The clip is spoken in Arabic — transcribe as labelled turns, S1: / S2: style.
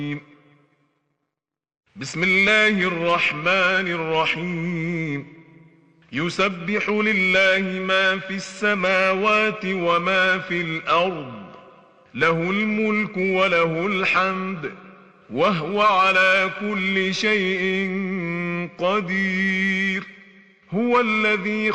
S1: بسم الله الرحمن الرحيم يسبح لله ما في السماوات وما في الأرض له الملك وله الحمد وهو على كل شيء قدير هو الذي